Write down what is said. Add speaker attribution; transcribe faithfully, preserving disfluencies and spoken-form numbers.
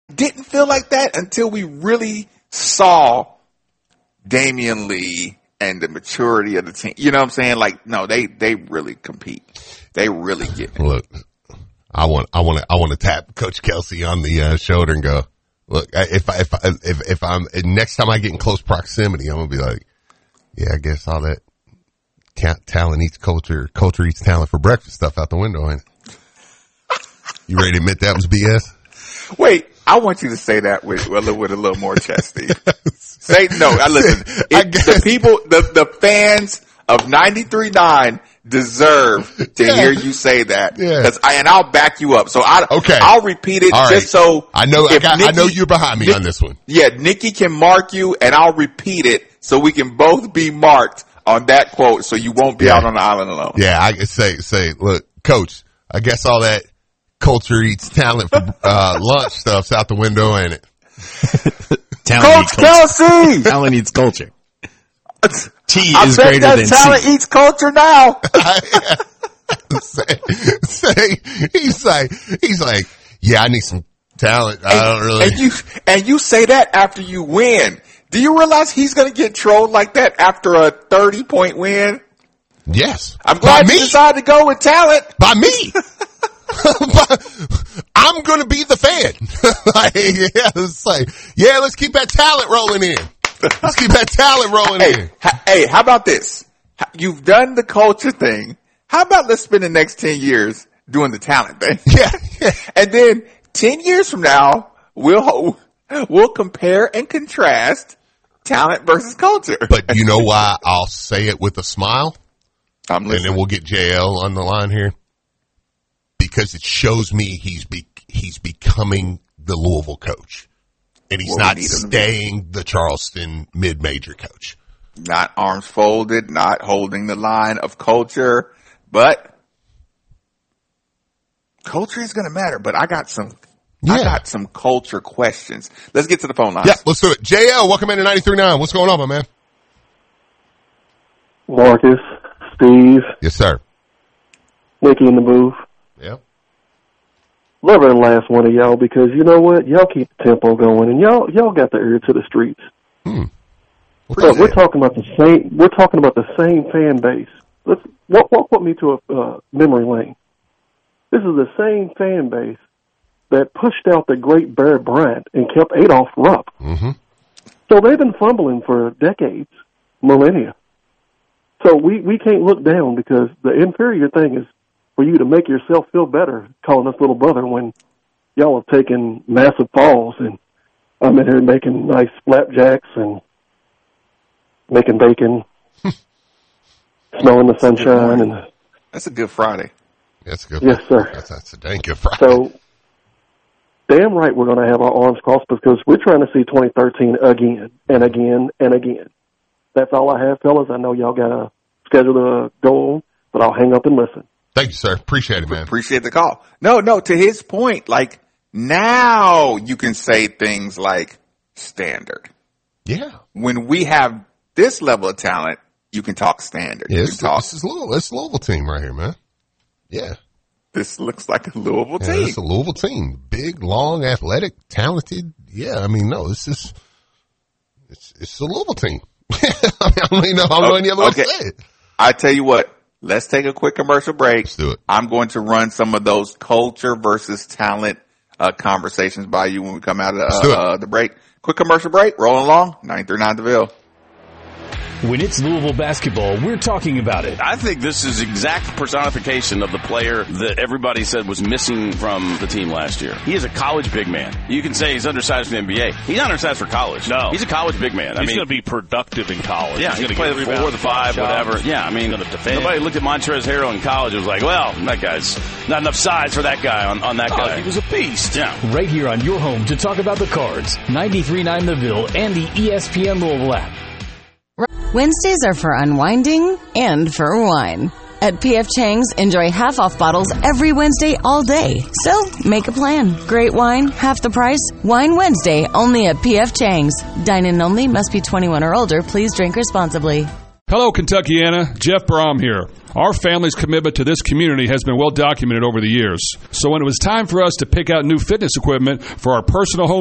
Speaker 1: didn't feel like that until we really saw Damian Lee and the maturity of the team. You know what I'm saying? Like, no, they, they really compete. They really get it.
Speaker 2: Look, I want, I want to, I want to tap Coach Kelsey on the uh, shoulder and go, look, if I, if I, if, if I'm, next time I get in close proximity, I'm going to be like, yeah, I guess all that talent eats culture, culture eats talent for breakfast stuff out the window, ain't it? You ready to admit that was B S?
Speaker 1: Wait, I want you to say that with, with, a, with a little more chest, Steve. Say, no, I listen.
Speaker 2: I
Speaker 1: It, the people, the, the fans of ninety-three point nine deserve to
Speaker 2: Yeah.
Speaker 1: hear you say that.
Speaker 2: Yeah.
Speaker 1: Cause I, and I'll back you up. So I,
Speaker 2: Okay.
Speaker 1: I'll repeat it
Speaker 2: All right.
Speaker 1: just so.
Speaker 2: I know, I,
Speaker 1: if
Speaker 2: got, I
Speaker 1: Nikki-
Speaker 2: know you're behind me
Speaker 1: Nick-
Speaker 2: on this one.
Speaker 1: Yeah, Nikki can mark you and I'll repeat it so we can both be marked on that quote so you won't be
Speaker 2: Yeah.
Speaker 1: out on the island alone.
Speaker 2: Yeah, I can say, say, look, Coach, I guess all that culture eats talent for uh, lunch stuff's out the window, ain't it?
Speaker 3: Talent
Speaker 1: Coach
Speaker 3: eats culture.
Speaker 1: Kelsey!
Speaker 3: Talent eats culture. T
Speaker 1: I
Speaker 3: is
Speaker 1: bet
Speaker 3: greater
Speaker 1: that
Speaker 3: than
Speaker 1: talent
Speaker 3: C.
Speaker 1: eats culture now.
Speaker 2: say, say, he's like, he's like, yeah, I need some talent. I don't really.
Speaker 1: And you, and you say that after you win. Do you realize he's going to get trolled like that after a thirty point win?
Speaker 2: Yes.
Speaker 1: I'm glad
Speaker 2: By
Speaker 1: you
Speaker 2: me.
Speaker 1: decided to go with talent.
Speaker 2: By me. I'm going to be the fan. Like, yeah, it's like, yeah, let's keep that talent rolling in. Let's keep that talent rolling
Speaker 1: Hey,
Speaker 2: in.
Speaker 1: ha- hey, how about this? Ha- You've done the culture thing. How about let's spend the next ten years doing the talent thing?
Speaker 2: Yeah, yeah.
Speaker 1: And then ten years from now, we'll, we'll compare and contrast talent versus culture.
Speaker 2: But you know why I'll say it with a smile?
Speaker 1: I'm
Speaker 2: And then
Speaker 1: listening.
Speaker 2: we'll get J L on the line here. Because it shows me he's be, he's becoming the Louisville coach. And he's
Speaker 1: Well, we
Speaker 2: not
Speaker 1: need him to be.
Speaker 2: staying the Charleston mid-major coach.
Speaker 1: Not arms folded, not holding the line of culture, but culture is going to matter. But I got some, I
Speaker 2: Yeah.
Speaker 1: got some culture questions. Let's get to the phone lines.
Speaker 2: Yeah, let's do it. J L, welcome into ninety-three point nine. What's going on, my man?
Speaker 4: Marcus, Steve,
Speaker 2: Yes, sir.
Speaker 4: Nikki in the booth.
Speaker 2: Yeah.
Speaker 4: Love every last one of y'all because you know what? Y'all keep the tempo going and y'all y'all got the ear to the streets.
Speaker 2: Hmm.
Speaker 4: Look, we're talking about the same. We're talking about the same fan base. Let's walk, walk with me to a uh, memory lane. This is the same fan base that pushed out the great Bear Bryant and kept Adolph Rupp.
Speaker 2: Mm-hmm.
Speaker 4: So they've been fumbling for decades, millennia. So we, we can't look down because the inferior thing is for you to make yourself feel better calling us little brother when y'all have taken massive falls and I'm in here making nice flapjacks and making bacon, smelling the sunshine. and
Speaker 1: That's a good Friday.
Speaker 2: That's good.
Speaker 4: Yes, sir.
Speaker 2: That's, that's a dang good Friday.
Speaker 4: So damn right we're going to have our arms crossed because we're trying to see twenty thirteen again and again and again. That's all I have, fellas. I know y'all got a schedule to go on, but I'll hang up and listen.
Speaker 2: Thank you, sir. Appreciate it, man.
Speaker 1: Appreciate the call. No, no, to his point, like now you can say things like standard.
Speaker 2: Yeah.
Speaker 1: When we have this level of talent, you can talk standard.
Speaker 2: Yeah,
Speaker 1: You
Speaker 2: this,
Speaker 1: can talk.
Speaker 2: this is Louisville. This is Louisville team right here, man. Yeah.
Speaker 1: This looks like a Louisville
Speaker 2: Yeah,
Speaker 1: team.
Speaker 2: this is a Louisville team. Big, long, athletic, talented. Yeah, I mean, no, this is, it's, it's a Louisville team. I, mean, I don't even know, I don't know any other way
Speaker 1: Okay.
Speaker 2: to say it.
Speaker 1: I tell you what, let's take a quick commercial break.
Speaker 2: Let's do it.
Speaker 1: I'm going to run some of those culture versus talent uh, conversations by you when we come out of
Speaker 2: Let's do it.
Speaker 1: uh, uh, the break. Quick commercial break. Rolling along. ninety-three point nine DeVille.
Speaker 5: When it's Louisville basketball, we're talking about it.
Speaker 6: I think this is exact personification of the player that everybody said was missing from the team last year. He is a college big man. You can say he's undersized for the N B A. He's not undersized for college.
Speaker 7: No.
Speaker 6: He's a college big man. I
Speaker 7: He's
Speaker 6: mean,
Speaker 7: going to be productive in college.
Speaker 6: yeah,
Speaker 7: he's
Speaker 6: he's
Speaker 7: going
Speaker 6: going
Speaker 7: to
Speaker 6: to play the four, the five, whatever. Yeah, I mean,
Speaker 7: He's gonna defend.
Speaker 6: nobody looked at Montrezl Harrell in college and was like, well, that guy's not enough size for that guy on, on that
Speaker 7: Oh,
Speaker 6: guy.
Speaker 7: he was a beast.
Speaker 6: Yeah.
Speaker 5: Right here on your home to talk about the Cards, ninety-three point nine The Ville and the E S P N Louisville app.
Speaker 8: Wednesdays are for unwinding and for wine. At P F Chang's, enjoy half-off bottles every Wednesday all day. So, make a plan. Great wine, half the price. Wine Wednesday, only at P F Chang's. Dine-in only, must be twenty-one or older. Please drink responsibly.
Speaker 9: Hello, Kentuckiana. Jeff Brom here. Our family's commitment to this community has been well documented over the years. So when it was time for us to pick out new fitness equipment for our personal home